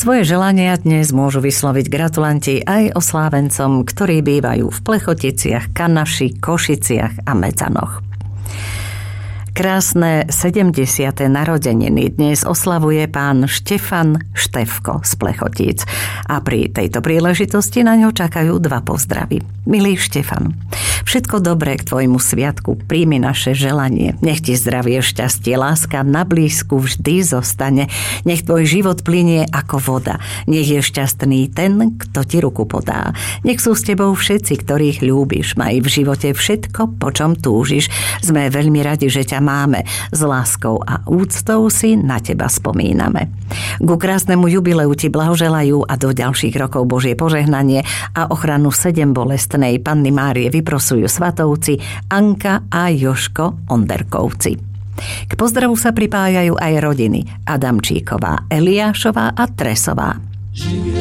Svoje želania dnes môžu vysloviť gratulanti aj oslávencom, ktorí bývajú v Plechoticiach, Kanaši, Košiciach a Medzanoch. Krásne 70. narodeniny dnes oslavuje pán Štefan Štefko z Plechotíc a pri tejto príležitosti na ňo čakajú dva pozdravy. Milý Štefan, všetko dobré k tvojmu sviatku, príjmi naše želanie. Nech ti zdravie, šťastie, láska na blízku vždy zostane. Nech tvoj život plynie ako voda. Nech je šťastný ten, kto ti ruku podá. Nech sú s tebou všetci, ktorých ľúbiš. Maj v živote všetko, po čom túžiš. Sme veľmi radi, že ťa máme. S láskou a úctou si na teba spomíname. Ku krásnemu jubileu ti blahoželajú a do ďalších rokov Božie požehnanie a ochranu 7 bolestnej Panny Márie vyprosujú svatovci Anka a Joško Onderkovci. K pozdravu sa pripájajú aj rodiny Adamčíková, Eliášová a Tresová.